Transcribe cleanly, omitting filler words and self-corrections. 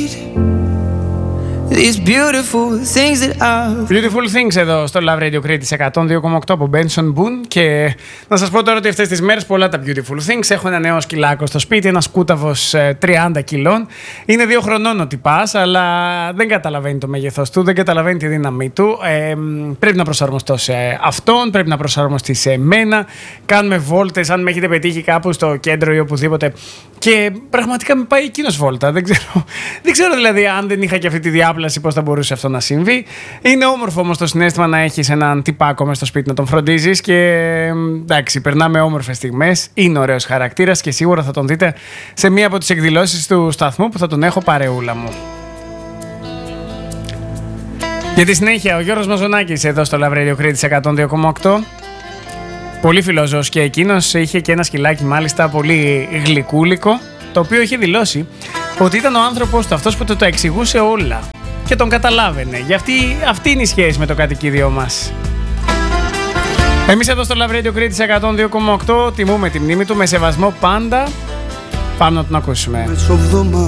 These beautiful things that I've... Beautiful things εδώ στο Love Radio Crete 102,8 από Benson Boone. Και να σας πω τώρα ότι αυτές τις μέρες πολλά τα beautiful things. Έχω ένα νέο σκυλάκο στο σπίτι, ένας κούταβος 30 κιλών. Είναι 2 χρονών ο τυπάς, αλλά δεν καταλαβαίνει το μέγεθος του, δεν καταλαβαίνει τη δύναμή του. Πρέπει να προσαρμοστώ σε αυτόν, πρέπει να προσαρμοστεί σε μένα. Κάνουμε βόλτες, αν με έχετε πετύχει κάπου στο κέντρο ή οπουδήποτε. Και πραγματικά με πάει εκείνος βόλτα. Δεν ξέρω δηλαδή αν δεν είχα και αυτή τη διάπλαση πώς θα μπορούσε αυτό να συμβεί. Είναι όμορφο όμως το συναίσθημα να έχεις έναν τυπάκο μες στο σπίτι να τον φροντίζεις και εντάξει, περνάμε όμορφες στιγμές. Είναι ωραίος χαρακτήρας και σίγουρα θα τον δείτε σε μία από τις εκδηλώσεις του σταθμού που θα τον έχω παρεούλα μου. Για τη συνέχεια, ο Γιώργος Μαζονάκης εδώ στο Love Radio Crete 102,8. Πολύ φιλόζωος και εκείνος, είχε και ένα σκυλάκι μάλιστα πολύ γλυκούλικο, το οποίο είχε δηλώσει ότι ήταν ο άνθρωπος του, αυτός που το εξηγούσε όλα και τον καταλάβαινε. Γιατί αυτή είναι η σχέση με το κατοικίδιό μας. Εμείς εδώ στο Love Radio Crete 102,8 τιμούμε τη μνήμη του με σεβασμό πάντα. Πάμε να τον ακούσουμε.